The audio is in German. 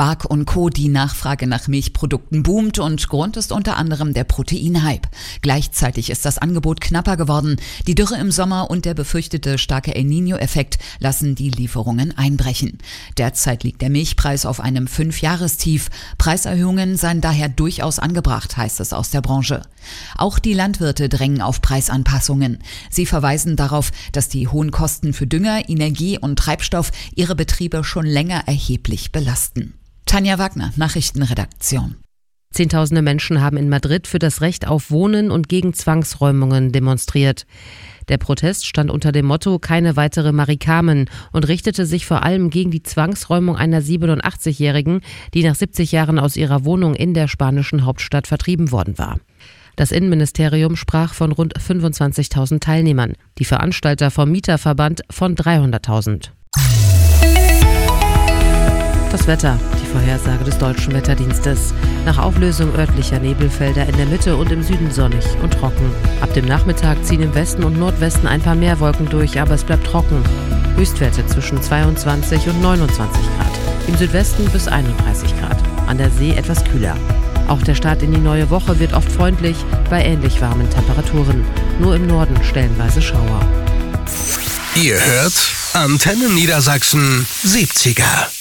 ARK und Co. Die Nachfrage nach Milchprodukten boomt und Grund ist unter anderem der Proteinhype. Gleichzeitig ist das Angebot knapper geworden. Die Dürre im Sommer und der befürchtete starke El Niño-Effekt lassen die Lieferungen einbrechen. Derzeit liegt der Milchpreis auf einem 5-Jahrestief. Preiserhöhungen seien daher durchaus angebracht, heißt es aus der Branche. Auch die Landwirte drängen auf Preisanpassungen. Sie verweisen darauf, dass die hohen Kosten für Dünger, Energie und Treibstoff ihre Betriebe schon länger erheblich belasten. Tanja Wagner, Nachrichtenredaktion. Zehntausende Menschen haben in Madrid für das Recht auf Wohnen und gegen Zwangsräumungen demonstriert. Der Protest stand unter dem Motto »Keine weitere Mari Carmen« und richtete sich vor allem gegen die Zwangsräumung einer 87-Jährigen, die nach 70 Jahren aus ihrer Wohnung in der spanischen Hauptstadt vertrieben worden war. Das Innenministerium sprach von rund 25.000 Teilnehmern, die Veranstalter vom Mieterverband von 300.000. Das Wetter, die Vorhersage des Deutschen Wetterdienstes. Nach Auflösung örtlicher Nebelfelder in der Mitte und im Süden sonnig und trocken. Ab dem Nachmittag ziehen im Westen und Nordwesten ein paar mehr Wolken durch, aber es bleibt trocken. Höchstwerte zwischen 22 und 29 Grad. Im Südwesten bis 31 Grad. An der See etwas kühler. Auch der Start in die neue Woche wird oft freundlich, bei ähnlich warmen Temperaturen. Nur im Norden stellenweise Schauer. Ihr hört Antenne Niedersachsen 70er.